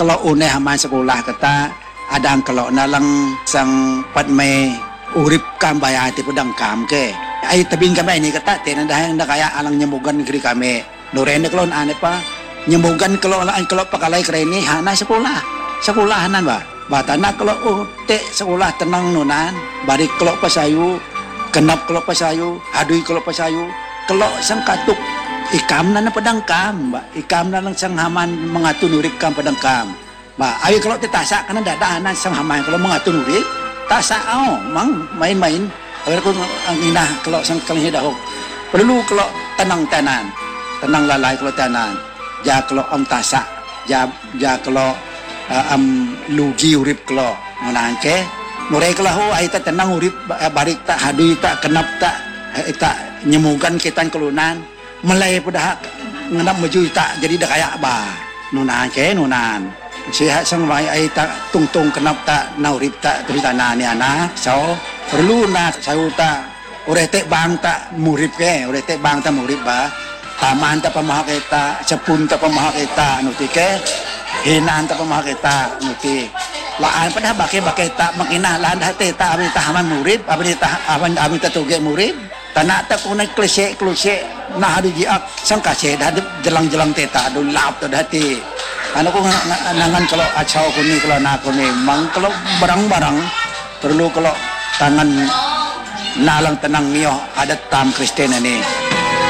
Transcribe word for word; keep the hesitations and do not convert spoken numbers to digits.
kalau une haman sekolah kata adang kalau nalang sang patme urip kam bayar ti pedang kam ke ai tabing kami ini kata tenan dah yang kaya alang nyemugan negeri kami norene kelon ane pa nyemugan kalau laan kalau pakalai kreni hana sekolah sekolahanan ba batana kalau oh te sekolah tenang nunan bari kalau pasayu kenap kalau pasayu adui kalau pasayu kalau sang katuk ikam na na pedang kam ba ikam na lang sang haman mengatur urip kam pedang kam ba ayo kalau titasa kana dadahanan sang haman kalau mengatur urip tasa oh mang main-main kalau ang ina kalau sang kalih dahok perlu kalau tenang tenan tenang lalai kalau tenan ja kalau am tasa ja ja kalau uh, am lugi urip kalau ngonan ke murai kalau ho ai ta tenang urip barik tak hadui tak kenap tak tak nyemugan kitan kelunan melai pada ngenap maju tak jadi dah kayak ba nunan ke nunan sihat sang mai ai tak tung-tung kenap tak naurip tak dari tanah ni anak so perlu na saya tak ore tek bang tak murip ke ore tek bang tak murip ba taman tak pamah kita sepun tak pamah kita nuti ke hinan tak pamah kita nuti laan pada bakai bakai tak makina laan dah te tak abi tahaman murip abi tah aban abi tatuge murip tanah tak kunai klise klise nah ada jiak sang kase dah jelang-jelang teta do lap tu hati anu ko nangan kalau acau kuni kalau nak kuni mang kalau barang-barang perlu kalau tangan nalang tenang mio adat tam Kristen ini